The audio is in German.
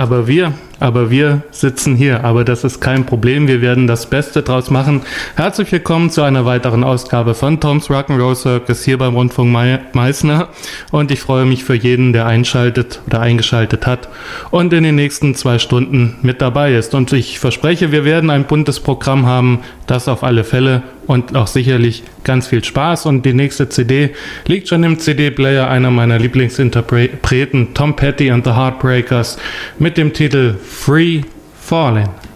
Aber wir sitzen hier, aber das ist kein Problem, wir werden das Beste draus machen. Herzlich willkommen zu einer weiteren Ausgabe von Tom's Rock'n'Roll Circus hier beim Rundfunk Meißner und ich freue mich für jeden, der einschaltet oder eingeschaltet hat und in den nächsten 2 Stunden mit dabei ist. Und ich verspreche, wir werden ein buntes Programm haben, das auf alle Fälle und auch sicherlich ganz viel Spaß. Und die nächste CD liegt schon im CD-Player einer meiner Lieblingsinterpreten, Tom Petty and the Heartbreakers, mit dem Titel Free Fallin'.